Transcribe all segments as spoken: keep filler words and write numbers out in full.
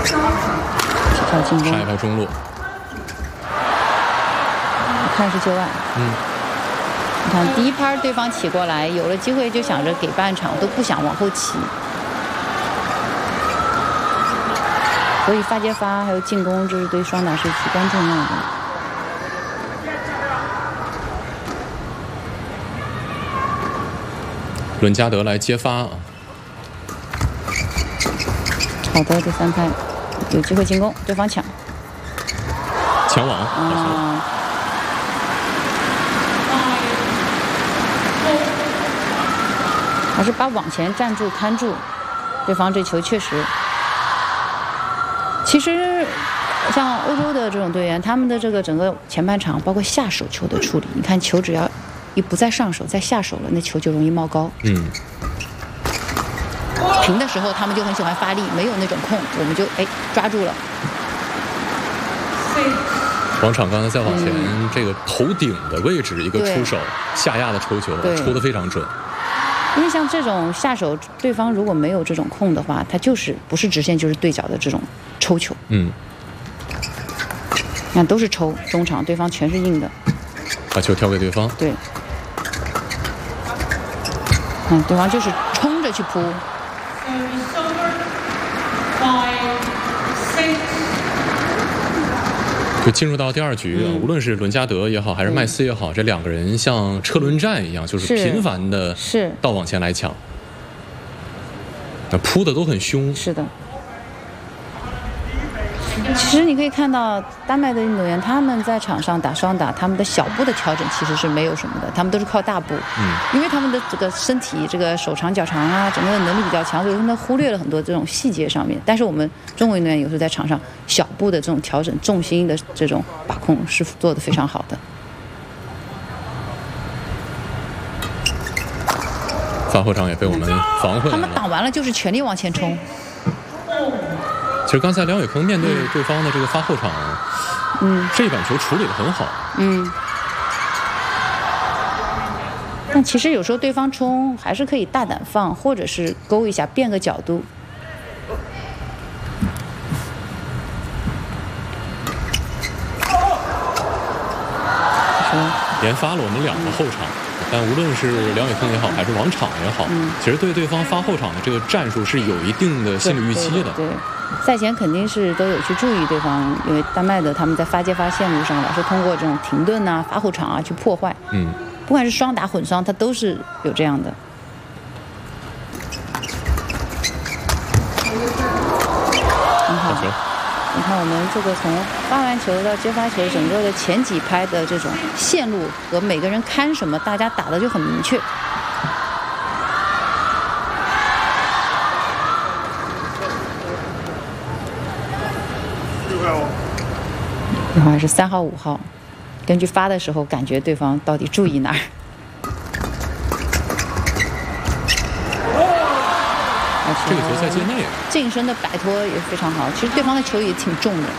跳进攻， 上一拍中路， 我看是旧爱。 嗯， 你看第一拍对方起过来，有了机会就想着给半场，都不想往后起。所以发接发还有进攻，这是对双打是至关重要的。 伦加德来接发。 好的，第三拍有机会进攻，对方抢， 抢网， 啊，还是把网前站住看住，对方这球确实，其实像欧洲的这种队员，他们的这个整个前半场包括下手球的处理，你看球只要一不再上手，再下手了，那球就容易冒高。 嗯。 平的时候他们就很喜欢发力，没有那种空，我们就哎抓住了。 王昶刚才再往前，嗯、这个头顶的位置一个出手下压的抽球，抽得非常准。 因为像这种下手，对方如果没有这种空的话，他就是不是直线就是对角的这种抽球。 嗯， 你看都是抽中场，对方全是硬的。 把球挑给对方。 对。嗯，对方就是冲着去扑。 就进入到第二局，嗯、无论是伦加德也好，还是麦斯也好，嗯、这两个人像车轮战一样，就是频繁的是到往前来抢，那扑的都很凶。 是的。其实你可以看到，丹麦的运动员他们在场上打双打，他们的小步的调整其实是没有什么的，他们都是靠大步。 嗯， 因为他们的这个身体、这个手长脚长啊，整个能力比较强，所以他们忽略了很多这种细节上面。但是我们中国运动员有时候在场上小步的这种调整、重心的这种把控是做得非常好的。 发后场也被我们防回来了。 他们挡完了就是全力往前冲。 其实刚才梁伟铿面对对方的这个发后场， 嗯， 这一板球处理得很好， 嗯。但其实有时候对方冲还是可以大胆放，或者是勾一下变个角度。 连发了我们两个后场。但无论是梁伟铿也好，还是王昶也好，嗯、其实对对方发后场的这个战术是有一定的心理预期的。 对，对对赛前肯定是都有去注意对方，因为丹麦的他们在发接发线路上老是通过这种停顿啊、发后场啊去破坏。 嗯， 不管是双打混双，他都是有这样的。很好。 好球。 你看我们这个从发完球到接发球，整个的前几拍的这种线路和每个人看什么，大家打的就很明确。一会儿是三号、五号，根据发的时候感觉对方到底注意哪儿。 这个球在界内， 近身的摆脱也非常好。其实对方的球也挺重的。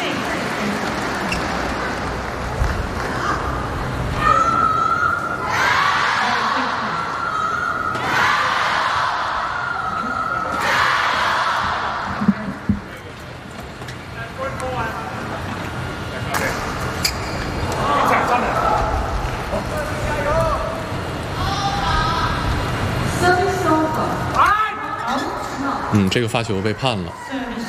嗯，这个发球被判了。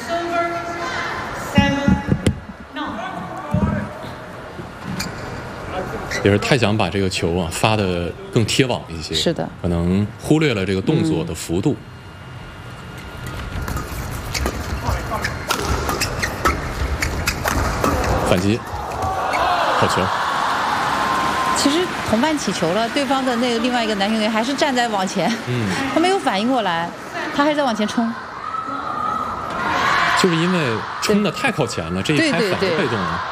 也是太想把这个球啊发得更贴网一些， 是的， 可能忽略了这个动作的幅度。嗯、反击，好球。 其实同伴起球了，对方的那个另外一个男球员还是站在往前， 嗯， 他没有反应过来。他还在往前冲， 就是因为冲得太靠前了，这一拍反而被动了。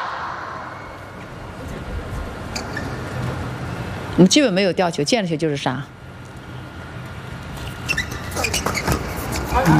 我们基本没有吊球，见了球就是杀。